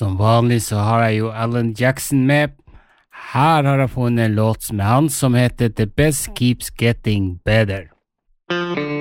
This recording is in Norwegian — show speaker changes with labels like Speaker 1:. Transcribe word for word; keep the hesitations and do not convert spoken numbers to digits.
Speaker 1: Som vanlig så har jeg jo Alan Jackson med. Her har jeg funnet en låt med han som heter The Best Keeps Getting Better.